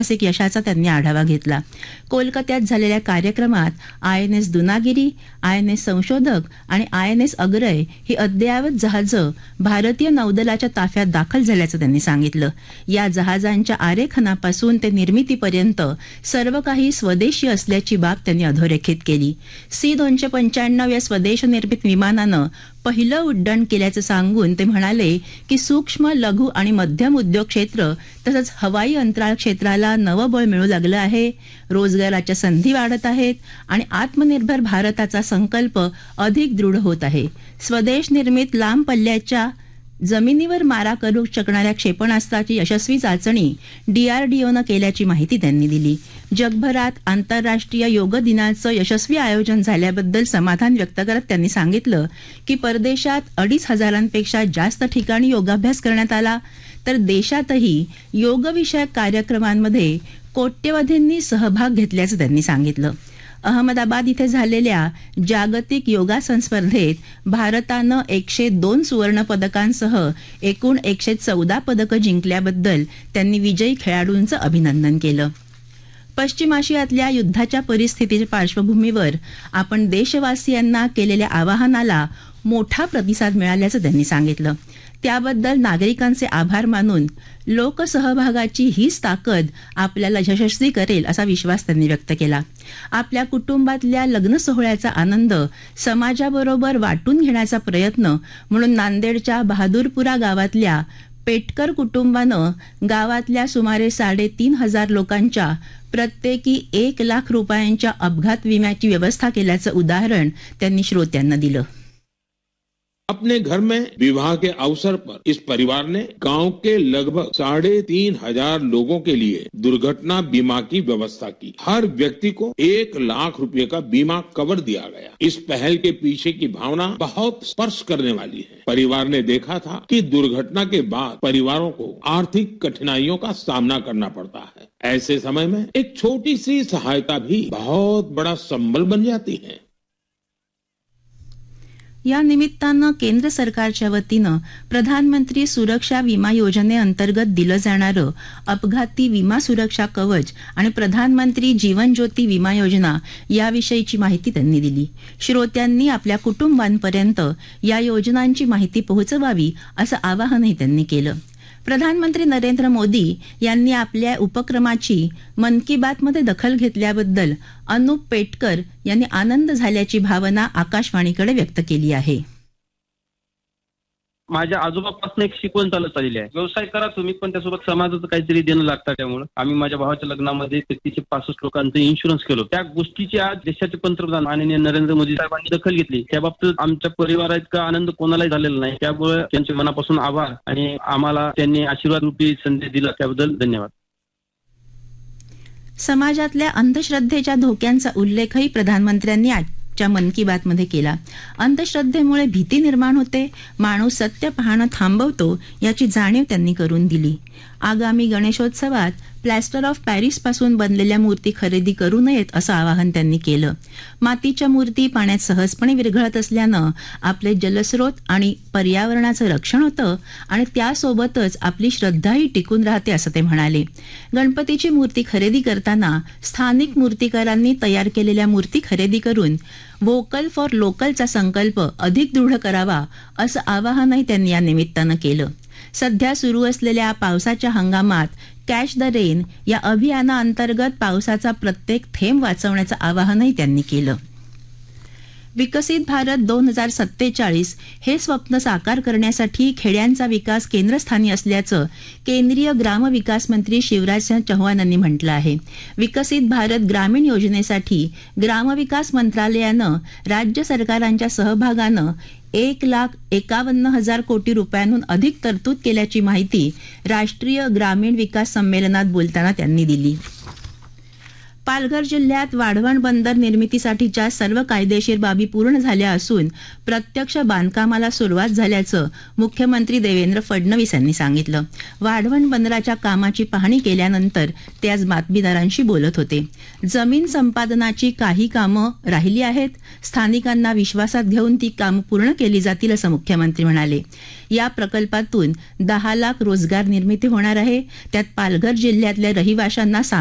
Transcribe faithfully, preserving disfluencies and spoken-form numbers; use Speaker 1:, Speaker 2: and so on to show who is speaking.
Speaker 1: ऐतिहासिक यशाचा त्यांनी आढावा घेतला. कोलकात्यात झालेल्या कार्यक्रमात I N S Dunagiri, I N S संशोधक आणि आय एन एस अग्रय ही अद्ययावत जहाजं भारतीय नौदलाच्या ताफ्यात दाखल झाल्याचं त्यांनी सांगितलं. या जहाजांच्या आरेखनापासून ते निर्मितीपर्यंत सर्व काही स्वदेशी असल्याची बाब त्यांनी अधोरेखित केली. सी दोनशे पंच्याण्णव या स्वदेश निर्मित विमानानं पहिलं उड्डाण केल्याचं सांगून ते म्हणाले की सूक्ष्म, लघु आणि मध्यम उद्योग क्षेत्र तसंच हवाई अंतराळ क्षेत्राला नवं बळ मिळू लागलं आहे. रोजगाराच्या संधी वाढत आहेत आणि आत्मनिर्भर भारताचा संकल्प अधिक दृढ होत आहे. स्वदेश निर्मित लांब पल्ल्याच्या जमिनीवर मारा करू शकणाऱ्या क्षेपणास्त्राची यशस्वी चाचणी डीआरडीओनं केल्याची माहिती त्यांनी दिली. जगभरात आंतरराष्ट्रीय योग दिनाचं यशस्वी आयोजन झाल्याबद्दल समाधान व्यक्त करत त्यांनी सांगितलं की परदेशात अडीच हजारांपेक्षा जास्त ठिकाणी योगाभ्यास करण्यात आला, तर देशातही योगविषयक कार्यक्रमांमध्ये कोट्यवधींनी सहभाग घेतल्याचं त्यांनी सांगितलं. अहमदाबाद इथे झालेल्या जागतिक योगासन स्पर्धेत भारतानं एकशे दोन सुवर्ण पदकांसह एकूण एकशे चौदा पदकं जिंकल्याबद्दल त्यांनी विजयी खेळाडूंचं अभिनंदन केलं. पश्चिम आशियातल्या युद्धाच्या परिस्थितीच्या पार्श्वभूमीवर आपण देशवासियांना केलेल्या आवाहनाला मोठा प्रतिसाद मिळाल्याचं त्यांनी सांगितलं. त्याबद्दल नागरिकांचे आभार मानून लोकसहभागाची हीच ताकद आपल्याला यशस्वी करेल असा विश्वास त्यांनी व्यक्त केला. आपल्या कुटुंबातल्या लग्न सोहळ्याचा आनंद समाजाबरोबर वाटून घेण्याचा प्रयत्न म्हणून नांदेडच्या बहादूरपुरा गावातल्या पेटकर कुटुंबानं गावातल्या सुमारे साडेतीन हजार लोकांच्या प्रत्येकी एक लाख रुपयांच्या अपघात विम्याची व्यवस्था केल्याचं उदाहरण त्यांनी श्रोत्यांना दिलं.
Speaker 2: अपने घर में विवाह के अवसर पर इस परिवार ने गांव के लगभग साढ़े तीन हजार लोगों के लिए दुर्घटना बीमा की व्यवस्था की. हर व्यक्ति को एक लाख रुपए का बीमा कवर दिया गया. इस पहल के पीछे की भावना बहुत स्पर्श करने वाली है. परिवार ने देखा था कि दुर्घटना के बाद परिवारों को आर्थिक कठिनाइयों का सामना करना पड़ता है. ऐसे समय में एक छोटी सी सहायता भी बहुत बड़ा संबल बन जाती है.
Speaker 1: या निमित्तानं केंद्र सरकारच्या वतीनं प्रधानमंत्री सुरक्षा विमा योजनेअंतर्गत दिलं जाणारं अपघाती विमा सुरक्षा कवच आणि प्रधानमंत्री जीवन ज्योती विमा योजना याविषयीची माहिती त्यांनी दिली. श्रोत्यांनी आपल्या कुटुंबांपर्यंत या योजनांची माहिती पोहोचवावी असं आवाहनही त्यांनी केलं. प्रधानमंत्री नरेंद्र मोदी यांनी आपल्या उपक्रमाची मन की बात मध्ये दखल घेतल्याबद्दल अनुप पेटकर यांनी आनंद झाल्याची भावना आकाशवाणीकडे व्यक्त केली आहे.
Speaker 3: माझ्या आजोबापासून एक शिकवण चालत आलेली आहे. व्यवसाय करा तुम्ही, पण त्यासोबत समाजाचं काहीतरी देणं लागतं. त्यामुळे आम्ही माझ्या भावाच्या लग्नामध्ये तेहतीसशे पासष्ट लोकांचं इन्शुरन्स केलं. त्या गोष्टीची आज देशाचे पंतप्रधान माननीय नरेंद्र मोदी साहेबांनी दखल घेतली. त्या बाबतीत आमच्या परिवारात इतका आनंद कोणालाही झालेला नाही. त्यामुळे त्यांचे मनापासून आभार आणि आम्हाला त्यांनी आशीर्वाद रूपी संदेश दिला त्याबद्दल धन्यवाद.
Speaker 1: समाजातल्या अंधश्रद्धेच्या धोक्यांचा उल्लेखही प्रधानमंत्र्यांनी च्या मन की बात मध्ये केला. अंधश्रद्धेमुळे भीती निर्माण होते, माणूस सत्य पाहणं थांबवतो याची जाणीव त्यांनी करून दिली. आगामी गणेशोत्सवात प्लॅस्टर ऑफ पॅरिस पासून बनलेल्या मूर्ती खरेदी करू नयेत असं आवाहन त्यांनी केलं. मातीच्या मूर्ती पाण्यात सहजपणे विरघळत असल्यानं आपले जलस्रोत आणि पर्यावरणाचं रक्षण होतं आणि त्यासोबतच आपली श्रद्धाही टिकून राहते असं ते म्हणाले. गणपतीची मूर्ती खरेदी करताना स्थानिक मूर्तिकारांनी तयार केलेल्या मूर्ती खरेदी करून व्होकल फॉर लोकलचा संकल्प अधिक दृढ करावा असं आवाहनही त्यांनी या निमित्तानं केलं. सध्या सुरू असलेल्या पावसाच्या हंगामात कॅच द रेन या अभियानाअंतर्गत पावसाचा प्रत्येक थेंब वाचवण्याचं आवाहनही त्यांनी केलं. विकसित भारत दोन हजार सत्तेचाळीस हे स्वप्न साकार करण्यासाठी खेड्यांचा विकास केंद्रस्थानी असल्याचं केंद्रीय ग्रामविकास मंत्री शिवराज चौहान यांनी म्हटलं आहे. विकसित भारत ग्रामीण योजनेसाठी ग्रामविकास मंत्रालयानं राज्य सरकारांच्या सहभागानं एक लाख एकावन्न हजार कोटी रुपयांहून अधिक तरतूद केल्याची माहिती राष्ट्रीय ग्रामीण विकास संमेलनात बोलताना त्यांनी दिली. पालघर जिल्ह्यात वाढवण बंदर निर्मितीसाठीच्या सर्व कायदेशीर बाबी पूर्ण झाल्या असून प्रत्यक्ष बांधकामाला सुरुवात झाल्याचं मुख्यमंत्री देवेंद्र फडणवीस यांनी सांगितलं. वाढवण बंदराच्या कामाची पाहणी केल्यानंतर ते आज बातमीदारांशी बोलत होते. जमीन संपादनाची काही कामं राहिली आहेत, स्थानिकांना विश्वासात घेऊन ती कामं पूर्ण केली जातील असं मुख्यमंत्री म्हणाले. या प्रकल्पातून दहा लाख रोजगार निर्मिती होणार आहे. त्यात पालघर जिल्ह्यातल्या रहिवाशांना